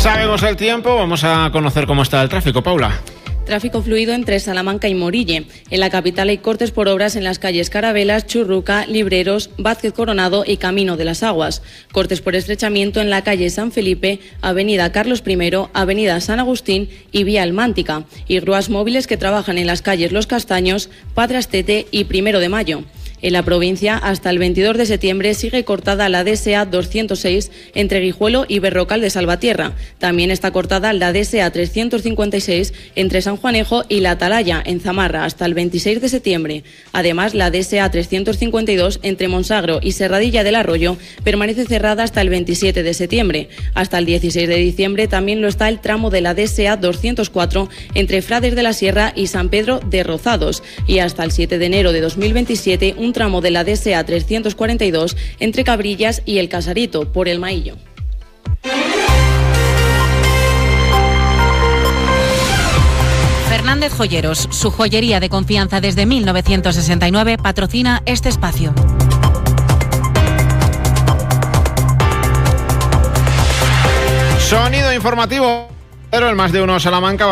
Sabemos el tiempo, vamos a conocer cómo está el tráfico, Paula. Tráfico fluido entre Salamanca y Morille. En la capital hay cortes por obras en las calles Carabelas, Churruca, Libreros, Vázquez Coronado y Camino de las Aguas. Cortes por estrechamiento en la calle San Felipe, Avenida Carlos I, Avenida San Agustín y Vía Almántica. Y grúas móviles que trabajan en las calles Los Castaños, Padre Astete y 1 de Mayo. En la provincia, hasta el 22 de septiembre sigue cortada la DSA 206 entre Guijuelo y Berrocal de Salvatierra. También está cortada la DSA 356 entre San Juanejo y La Atalaya, en Zamarra, hasta el 26 de septiembre. Además, la DSA 352 entre Monsagro y Serradilla del Arroyo permanece cerrada hasta el 27 de septiembre. Hasta el 16 de diciembre también lo está el tramo de la DSA 204 entre Frades de la Sierra y San Pedro de Rozados. Y hasta el 7 de enero de 2027, un tramo de la DSA 342 entre Cabrillas y El Casarito, por el Maillo. Fernández Joyeros, su joyería de confianza desde 1969, patrocina este espacio. Sonido informativo, pero el Más de Uno Salamanca.